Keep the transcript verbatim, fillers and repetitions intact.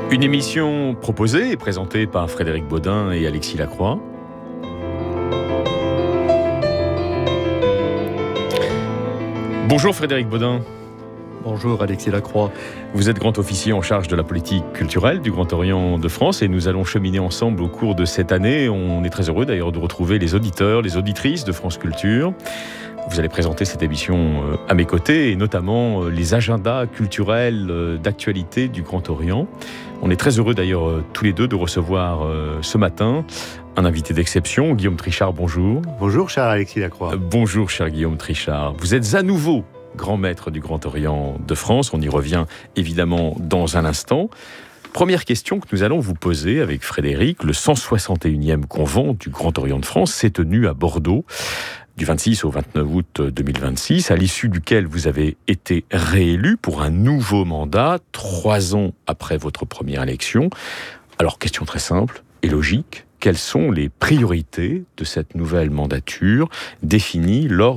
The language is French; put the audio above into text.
Une émission proposée et présentée par Frédéric Baudin et Alexis Lacroix. Bonjour Frédéric Baudin. Bonjour Alexis Lacroix. Vous êtes grand officier en charge de la politique culturelle du Grand Orient de France et nous allons cheminer ensemble au cours de cette année. On est très heureux d'ailleurs de retrouver les auditeurs, les auditrices de France Culture. Vous allez présenter cette émission à mes côtés et notamment les agendas culturels d'actualité du Grand Orient. On est très heureux d'ailleurs tous les deux de recevoir ce matin un invité d'exception, Guillaume Trichard, bonjour. Bonjour cher Alexis Lacroix. Bonjour cher Guillaume Trichard. Vous êtes à nouveau grand maître du Grand Orient de France. On y revient évidemment dans un instant. Première question que nous allons vous poser avec Frédéric. Le cent soixante et unième convent du Grand Orient de France s'est tenu à Bordeaux du vingt-six au vingt-neuf août deux mille vingt-six, à l'issue duquel vous avez été réélu pour un nouveau mandat, trois ans après votre première élection. Alors, question très simple et logique. Quelles sont les priorités de cette nouvelle mandature définies lors